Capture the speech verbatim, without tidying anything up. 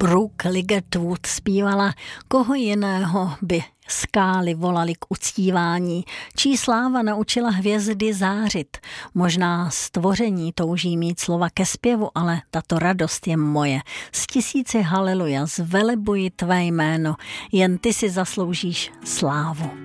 Brooke Ligertwood zpívala: koho jiného by skály volali k uctívání, čí sláva naučila hvězdy zářit. Možná stvoření touží mít slova ke zpěvu, ale tato radost je moje. S tisíci haleluja zvelebuji tvé jméno, jen ty si zasloužíš slávu.